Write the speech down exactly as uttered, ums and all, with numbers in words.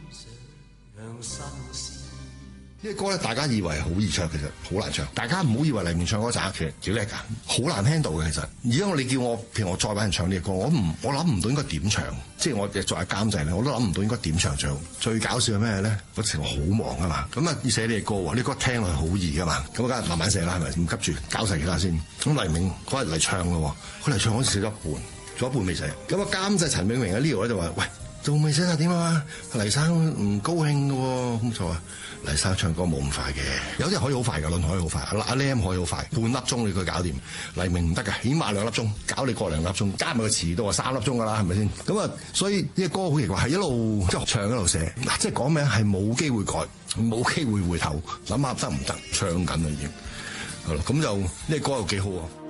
呢個歌咧，大家以為好易唱，其實好難唱。大家唔好以為黎明唱歌渣，其實幾叻噶，好難聽到嘅。其實而家你叫我，譬如我再搵人唱呢個歌，我唔我諗唔到應該點唱。即係我作為監製咧，我都諗唔到應該點唱唱。最搞笑係咩咧？嗰時我好忙啊嘛，咁啊要寫呢個歌喎，呢歌聽落去好易噶嘛，咁我梗係慢慢寫啦，係咪？唔急住，搞晒其他先。咁黎明嗰日嚟唱咯，佢嚟唱嗰時寫咗一半，仲有一半未寫。咁啊監製陳永明喺呢度咧就話：喂，仲未寫晒點啊？黎生唔高興嘅喎，咁就話。黎生唱歌冇咁快嘅，有啲可以好快嘅，論可以好快，阿阿 Lam 可以好快，半粒鐘你佢搞掂。黎明唔得嘅，起碼兩粒鐘，搞你個零粒鐘，加埋個詞都話三粒鐘噶啦，係咪先？咁啊，所以呢個歌好奇怪，係一路即係唱一路寫，嗱，即係講咩係冇機會改，冇機會回頭諗下得唔得，唱緊啦已經，係咯，咁就呢個歌又幾好喎。